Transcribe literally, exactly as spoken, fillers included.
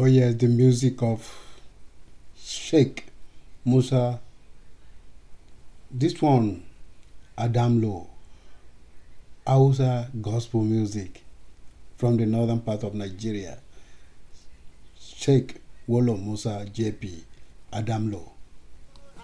Oh yes, the music of Sheikh Musa. This one, Adam Low, Hausa gospel music from the northern part of Nigeria. Sheikh Wolo Musa J P, Adam Low.